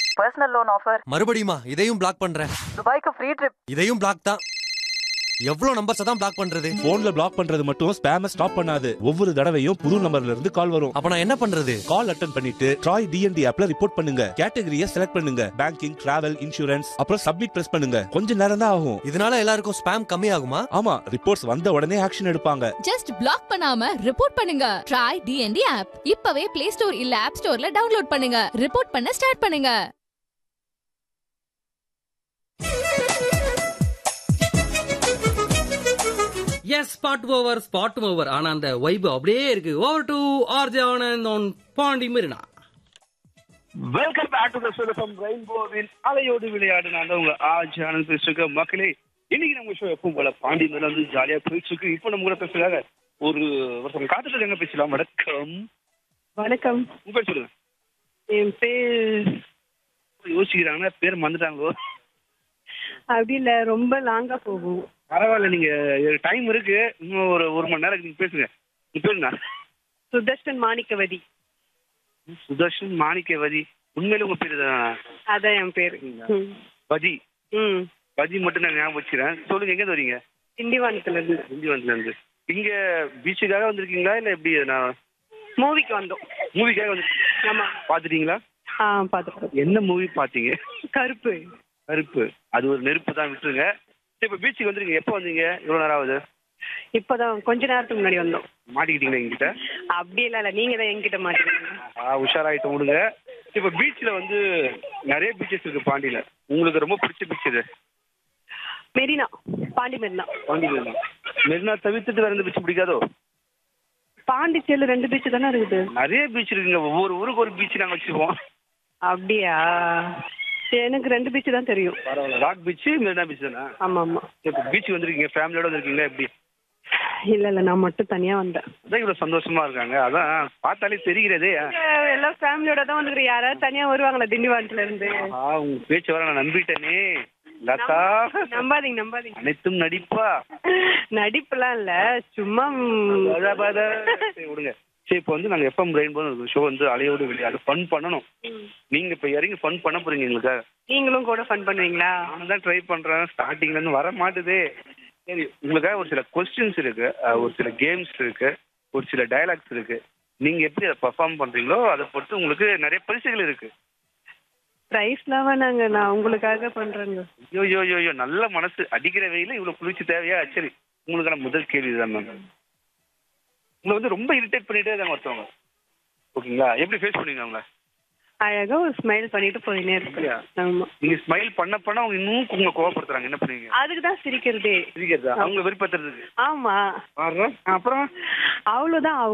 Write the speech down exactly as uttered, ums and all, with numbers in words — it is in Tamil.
Personal loan offer. மறுபடியுமா இதையும் பிளாக் பண்றேன். துபாய்க்கு ஃப்ரீ ட்ரிப். இதையும் பிளாக் தான். எவ்வளவு நம்பர்ஸ் தான் பிளாக் பண்றது? போன்ல பிளாக் பண்றது மட்டும் ஸ்பேம ஸ்டாப் பண்ணாது. ஒவ்வொரு தடவையும் புது நம்பர்ல இருந்து கால் வரும். அப்ப நான் என்ன பண்றது? கால் அட்டென்ட் பண்ணிட்டு ட்ராய் டிஎன்டி ஆப்ல ரிப்போர்ட் பண்ணுங்க. கேட்டகரியை செலக்ட் பண்ணுங்க. பேங்கிங், டிராவல், இன்சூரன்ஸ், அப்புறம் சப்மிட் பிரஸ் பண்ணுங்க. கொஞ்ச நேரம் தான் ஆகும். இதனால எல்லாருக்கும் ஸ்பேம் கம்மி ஆகுமா? ஆமா, ரிப்போர்ட்ஸ் வந்த உடனே ஆக்ஷன் எடுப்பாங்க. ஜஸ்ட் பிளாக் பண்ணாம ரிப்போர்ட் பண்ணுங்க. ட்ராய் டிஎன்டி ஆப் இப்பவே பிளே ஸ்டோர் இல்ல ஆப் ஸ்டோர்ல டவுன்லோட் பண்ணுங்க. ரிப்போர்ட் பண்ண ஸ்டார்ட் பண்ணுங்க. S spot over spot over ஆனா அந்த வைப் அப்படியே இருக்கு. Over to RJ Anand on Pandi Marina. Welcome back to the show from ரெயின்போவின் அலையோடு விளையாடு. நான் தான் உங்க ஆர்ஜே ஆனந்த் பேசுறேங்க. மக்களே, இன்னைக்கு நம்ம ஷோ எப்பவும் போல பாண்டி மெரினா வந்து ஜாலியா போயிட்டு இருக்கு. இப்போ நம்ம கூட பேசுறாங்க ஒரு ஒருத்தவங்க காத்துட்டு இருக்காங்க. பேசலாம். வணக்கம். வணக்கம். உங்க பேர் சொல்லுங்க. என் பேர் யோசிக்கிறாங்கன்னா பேர் மறந்துட்டாங்களோ? அப்படி இல்ல, ரொம்ப லாங்கா போகும். பரவாயில்ல, நீங்க டைம் இருக்கு, இன்னும் ஒரு ஒரு மணி நேரம் நீங்க பேசுங்க. நீங்க பேருங்க. சுதர்ஷன் மாணிக்கவதி. சுதர்ஷன் மாணிக்கவதி. உண்மையில உங்க பேரு தான்? அதான் என் பேரு. வதி. ம். வதி மட்டும் நான் ஞாபகம் வச்சுக்கிறேன். சொல்லுங்க, எங்க வரீங்க? திண்டிவனத்துல இருந்து. திண்டிவனத்துல இருந்து. இங்க பீச்சுக்காக வந்திருக்கீங்களா இல்ல எப்படி? நான் மூவிக்கு வந்தோம். மூவிக்காக வந்து. ஆமா. பாத்துட்டீங்களா? ஆ, பாத்துட்டோம். என்ன மூவி பாத்தீங்க? கருப்பு. கருப்பு. அது ஒரு நெருப்பு தான், விட்டுருங்க. இப்ப பீச்சுக்கு வந்துருக்கீங்க. எப்போ வந்தீங்க? எவ்வளவு நேரம் ஆகுது? இப்பதான் கொஞ்ச நேரத்துக்கு முன்னாடி வந்தோம். மாட்டிக்கிட்டீங்களா எங்கிட்ட? அப்படி இல்ல இல்ல, நீங்க தான் என்கிட்ட மாட்டீங்க. ஆ, உஷாராயிட்டு விடுங்க. இப்ப பீச்ல வந்து நிறைய பீச்சஸ் இருக்கு பாண்டியில. உங்களுக்கு ரொம்ப பிடிச்ச பீச் எது? மெரினா. பாண்டி மெரினா. பாண்டி மெரினா. மெரினா தவிர்த்துட்டு வேற எந்த பீச் பிடிக்காதோ? பாண்டிச்சேரியில ரெண்டு பீச் தானே இருக்குது. நிறைய பீச் இருக்குங்க. ஒவ்வொரு ஊருக்கு ஒரு பீச் நாங்க வச்சுப்போம். அப்படியா? எனக்கு ரெண்டு பீச் தான் தெரியும். பரவாயில்ல. ராக் பீச், மெரினா பீச் தானே? ஆமா ஆமா. இப்ப பீச் வந்திருக்கீங்க, ஃபேமிலியோட வந்திருக்கீங்க, எப்படி? இல்ல இல்ல, நான் மட்டும் தனியா வந்தேன். அதான் இவ்வளவு சந்தோஷமா இருக்காங்க. அதான் பார்த்தாலே தெரிகிறதே. எல்லாம் ஃபேமிலியோட தான் வந்துக்கிறேன். யாராவது தனியா வருவாங்களா திண்டிவனத்துல இருந்து? ஆ, உங்க பேச்சு வர நான் நம்பிட்டேனே. லதா, நம்பாதீங்க நம்பாதீங்க. அனைத்தும் நடிப்பா? நடிப்புலாம் இல்ல, சும்மா விடுங்க. சரி, இப்போ வந்து நாங்க எஃப்எம் ரெயின்போ ஷோ வந்து அலையோடு விளையாடு ஃபன் பண்ணணும். நீங்க இப்ப இறங்கி ஃபன் பண்ண போறீங்க எங்களுக்காக. நீங்களும் கூட ஃபன் பண்ணுவீங்களா? நான் தான் ட்ரை பண்றேன். ஸ்டார்டிங்ல இருந்து வர மாட்டுதே. சரி, உங்களுக்காக ஒரு சில கொஸ்டின்ஸ் இருக்கு, ஒரு சில கேம்ஸ் இருக்கு, ஒரு சில டயலாக்ஸ் இருக்கு. நீங்க எப்படி அதை பெர்ஃபார்ம் பண்றீங்களோ அதை பொறுத்து உங்களுக்கு நிறைய பரிசுகள் இருக்கு. பிரைஸ்லாம் நாங்க நான் உங்களுக்காக பண்றேங்க. ஐயோ யோ யோ யோ நல்ல மனசு. அடிக்கிற வெயில இவ்வளவு குளிர்ச்சி தேவையா? சரி, உங்களுக்கான முதல் கேள்வி தான் மேம். உங்களை வந்து ரொம்ப இரிட்டேட் பண்ணிட்டே இருக்காங்க ஒருத்தவங்க, ஓகேங்களா? எப்படி ஃபேஸ் பண்ணுவீங்க அவங்கள? அழகா ஒரு ஸ்மைல் பண்ணிட்டு போயினே இருக்கு. ஆமா. நீங்க ஸ்மைல் பண்ண பண்ண அவங்க இன்னும் உங்களை கோவப்படுத்துறாங்க, என்ன பண்ணுவீங்க? அதுக்கு தான் சிரிக்கிறதே. சிரிக்கிறதா? அவங்க வெறுப்பேத்துறதுக்கு? ஆமா. அப்புறம் அவ்வளவுதான்.